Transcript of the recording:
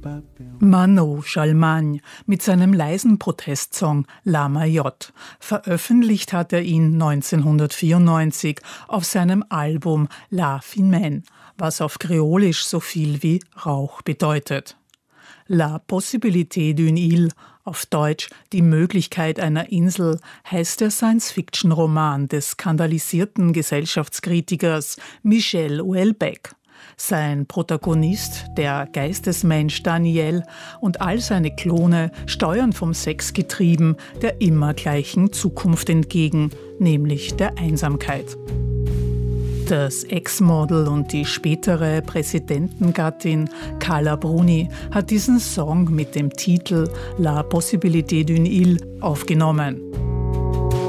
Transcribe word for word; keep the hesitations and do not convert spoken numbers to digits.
Mano Chalmagne mit seinem leisen Protestsong La Mayotte. Veröffentlicht hat er ihn neunzehnhundertvierundneunzig auf seinem Album La Fimène, was auf Kreolisch so viel wie Rauch bedeutet. La possibilité d'une île, auf Deutsch die Möglichkeit einer Insel, heißt der Science-Fiction-Roman des skandalisierten Gesellschaftskritikers Michel Houellebecq. Sein Protagonist, der Geistesmensch Daniel, und all seine Klone steuern vom Sex getrieben der immer gleichen Zukunft entgegen, nämlich der Einsamkeit. Das Ex-Model und die spätere Präsidentengattin Carla Bruni hat diesen Song mit dem Titel La possibilité d'une île aufgenommen.